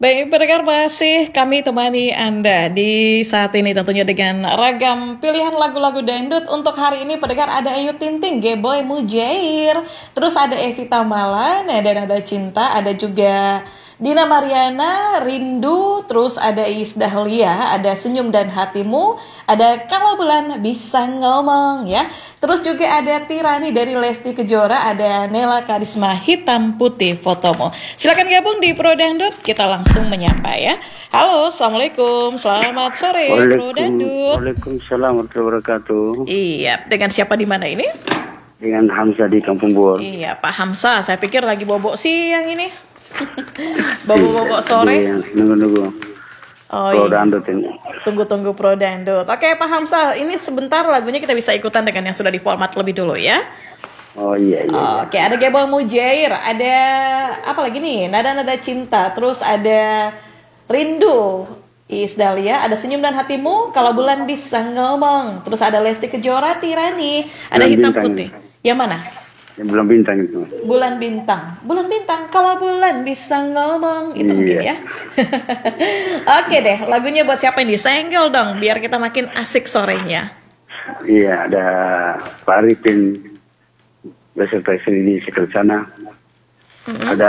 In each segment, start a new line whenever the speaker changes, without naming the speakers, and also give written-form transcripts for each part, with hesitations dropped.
Baik, pendengar masih kami temani Anda di saat ini tentunya dengan ragam pilihan lagu-lagu dangdut. Untuk hari ini pendengar ada Ayu Ting-Ting, Geboy Mujair, terus ada Evita Mala, Nada-Nada Cinta, ada juga Dina Mariana, Rindu, terus ada Iis Dahlia, ada Senyum dan Hatimu, ada Kalau Bulan Bisa Ngomong ya. Terus juga ada Tirani dari Lesti Kejora, ada Nela Karisma, Hitam Putih Fotomu. Silakan gabung di Pro Dangdut, kita langsung menyapa ya. Halo, Assalamualaikum, selamat sore Pro Dangdut.
Waalaikumsalam warahmatullahi wabarakatuh.
Iya, dengan siapa di mana ini?
Dengan Hamzah di Kampung Bor.
Iya, Pak Hamzah, saya pikir lagi bobok siang ini. Bobok-bobok sore.
Nunggu-nunggu.
Oh,
Pro
iya.
Dangdut ini.
Tunggu-tunggu Pro Dangdut. Oke, Pak Hamzah, ini sebentar lagunya kita bisa ikutan dengan yang sudah diformat lebih dulu ya.
Oh iya.
Oke, ada Geboy Mujair, ada apa lagi nih? Nada-Nada Cinta, terus ada Rindu, Iis Dahlia, ada Senyum dan Hatimu, Kalau Bulan Bisa Ngomong, terus ada Lesti Kejora, Tirani, ada
Bulan
Hitam
Bintang.
Putih. Yang mana?
Yang belum bintang itu.
Bulan Bintang, Kalau Bulan Bisa Ngomong, itu mungkin ya. Oke deh, lagunya buat siapa ini? Senggol dong, biar kita makin asik sorenya.
Iya, ada Pak Arifin beserta istri di sekitar sana. Ada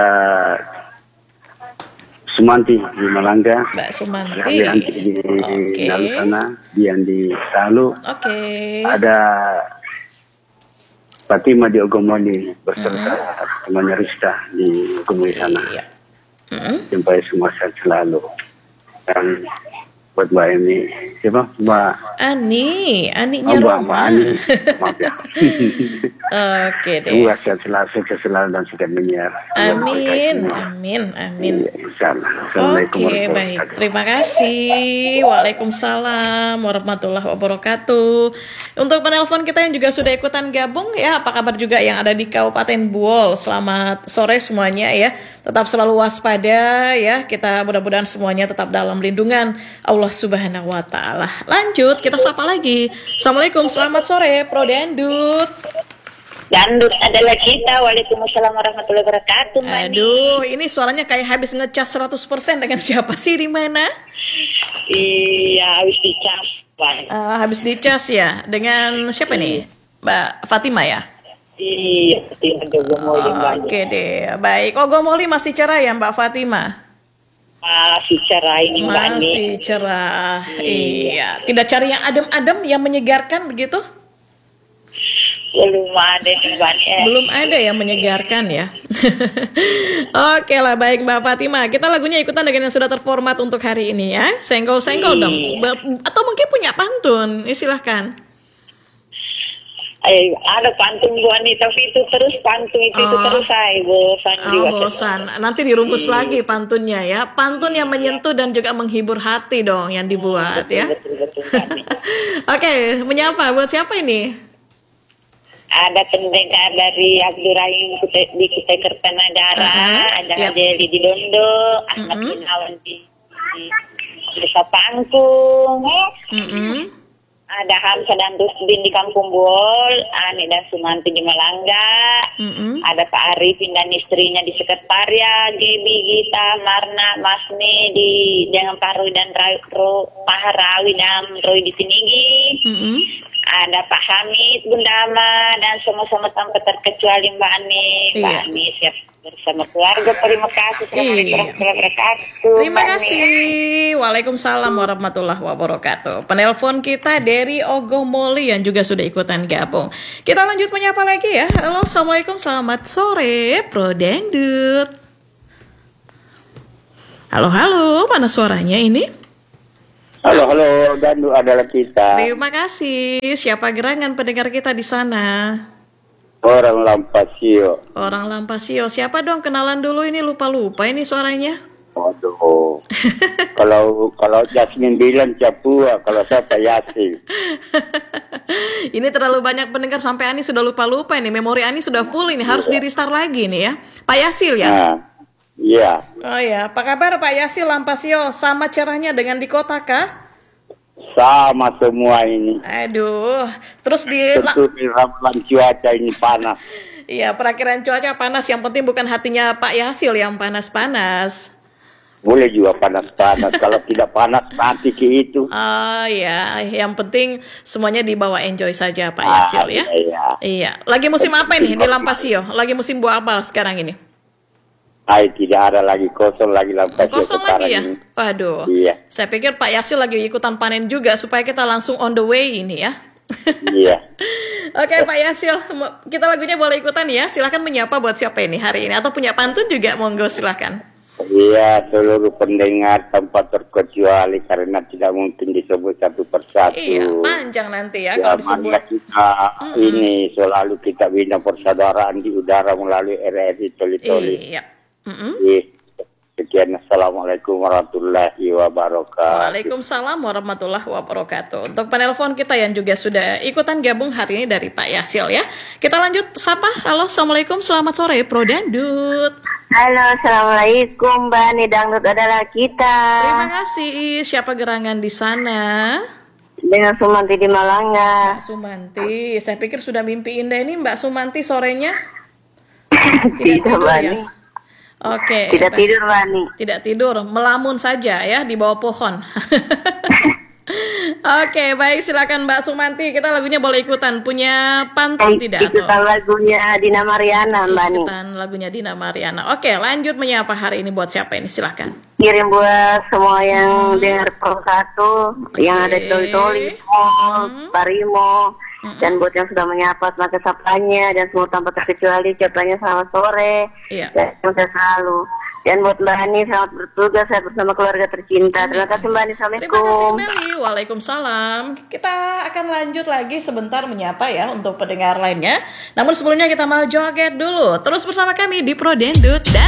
Sumanti di Malangga.
Mbak Sumanti.
Ada Dianti di dalam sana. Dian di Salu.
Oke.
Ada Fatima di Ogomoli beserta temannya Rista di Ogomoli sana.
Iya.
Jumpai semua sehat selalu. Dan buat Mbak Emi, siapa? Mbak
Aninya
Mbak
Roma.
Ani, maaf ya.
Oke deh.
Semoga sehat selalu dan sehat menyiar.
Amin.
Iya, insyaallah. Assalamualaikum
Oke,
warahmatullahi
baik.
wabarakatuh.
Terima kasih. Waalaikumsalam warahmatullahi wabarakatuh. Untuk penelpon kita yang juga sudah ikutan gabung ya, apa kabar juga yang ada di Kabupaten Buol? Selamat sore semuanya ya. Tetap selalu waspada ya. Kita mudah-mudahan semuanya tetap dalam lindungan Allah Subhanahu wa taala. Lanjut, kita sapa lagi. Assalamualaikum, selamat sore Pro Dangdut.
Dangdut adalah kita. Waalaikumsalam warahmatullahi wabarakatuh.
Aduh, ini suaranya kayak habis ngecas 100% dengan siapa sih di mana?
Iya, habis dicas.
Habis dicas ya. Dengan siapa nih? Mbak Fatima ya?
Iya, tinggal Ogomoli banyak.
Oke deh, baik. Ogomoli masih cerah ya Mbak Fatima?
Masih cerah ini Mbak Ani.
Masih cerah. Iya. Tidak cari yang adem-adem, yang menyegarkan begitu?
Belum ada nih Mbak Ani.
Belum ada yang menyegarkan ya. Oke lah, baik Mbak Fatima. Kita lagunya ikutan dengan yang sudah terformat untuk hari ini ya. Senggol-senggol dong. Atau mungkin punya pantun. Silahkan.
Ada pantun Bu Ani, tapi itu terus pantun itu terus saya bosan juga.
Bosan. Nanti dirumpus lagi pantunnya ya. Pantun yang menyentuh dan juga menghibur hati dong yang dibuat ya.
Betul, Mbak Ani.
Oke, menyapa buat siapa ini?
Ada pendengar dari Abdurrahim di Kutai Kertanegara, ada Jeli di Dondo, Ahmad Gunawan di Desa Pangkung, ada Hamzah dan Rusdin di Kampung Bol, Ani dan Sumanti di Malangga, ada Pak Arifin dan istrinya di Sekretariat, Gebi, Gita, Marna, Masni di Jangan Parui dan Paharawi dan Roy di Tinigi. Ada Pak Hamid, Bunda Ama, dan sama-sama tanpa terkecuali Mbak Ani. Mbak Ani siap bersama keluarga. Terima kasih.
Terima kasih. Waalaikumsalam warahmatullahi wabarakatuh. Penelpon kita dari Ogomoli yang juga sudah ikutan gabung. Kita lanjut menyapa lagi ya. Halo, Assalamualaikum, selamat sore Pro Dangdut. Halo, mana suaranya ini?
Halo, Dangdut adalah kita.
Terima kasih. Siapa gerangan pendengar kita di sana?
Orang Lampasio.
Orang Lampasio. Siapa dong? Kenalan dulu ini, lupa ini suaranya.
Waduh. kalau Jasmine bilang Capua, kalau saya Pak Yasin.
Ini terlalu banyak pendengar sampai Ani sudah lupa ini. Memori Ani sudah full ini, harus di restart lagi nih ya. Pak Yasil ya?
Nah, iya.
Oh ya, apa kabar Pak Yasil Lampasio? Sama cerahnya dengan di kota kah?
Sama semua ini.
Aduh, terus
Tentu di ramalan cuaca ini panas.
Iya, perakiran cuaca panas. Yang penting bukan hatinya Pak Yasil yang panas-panas.
Boleh juga panas-panas. Kalau tidak panas mati ke itu.
Oh ya, yang penting semuanya dibawa enjoy saja Pak Yasil ya.
Iya.
Iya. Lagi musim apa ini di Lampasio? Lagi musim buah apa sekarang ini?
Tidak ada lagi, kosong lagi Lampasio
Kosong
sekarang
lagi ya?
ini.
Waduh.
Iya.
Saya pikir Pak Yasil lagi ikutan panen juga supaya kita langsung on the way ini ya.
Iya.
Oke Pak Yasil, kita lagunya boleh ikutan ya. Silahkan menyapa buat siapa ini hari ini atau punya pantun juga monggo silahkan.
Iya, seluruh pendengar tanpa terkecuali karena tidak mungkin disebut satu persatu.
Iya, panjang nanti ya
Ya,
kalau disebut.
marilah kita ini selalu kita bina persaudaraan di udara melalui RRI Toli-Toli.
Iya.
Sekian, Assalamualaikum warahmatullahi wabarakatuh.
Waalaikumsalam warahmatullahi wabarakatuh. Untuk penelpon kita yang juga sudah ikutan gabung hari ini dari Pak Yasil ya. Kita lanjut sapa. Halo, Assalamualaikum, selamat sore Pro Dandut.
Halo, Assalamualaikum Mbak Ani Dangdut adalah kita.
Terima kasih. Siapa gerangan di sana?
Dengan Sumanti di Malanga.
Mbak Sumanti. Saya pikir sudah mimpi indah ini Mbak Sumanti sorenya.
Tidak Mbak
ya?
Ani.
Oke.
Tidak tidur Mbak Ani.
Tidak tidur, melamun saja ya di bawah pohon. Oke, baik silakan Mbak Sumanti. Kita lagunya boleh ikutan. Punya pantun tidak?
Ikutan lagunya Dina Mariana Mbak Ani.
Ikutan lagunya Dina Mariana. Oke, lanjut menyapa hari ini buat siapa ini? Silakan.
Kirim buat semua yang dengar Pro 1, yang ada di Toli-Toli, Parimo, dan buat yang sudah menyapa maka sapanya dan semua tanpa terkecuali ucapannya selamat sore.
Iya.
Dan saya selalu. Dan buat Mbak Ani selamat bertugas saya bersama keluarga tercinta. Terima kasih Mbak Ani. Assalamualaikum.
Terima kasih kembali. Waalaikumsalam. Kita akan lanjut lagi sebentar menyapa ya untuk pendengar lainnya. Namun sebelumnya kita mau joget dulu. Terus bersama kami di Pro Dendut dan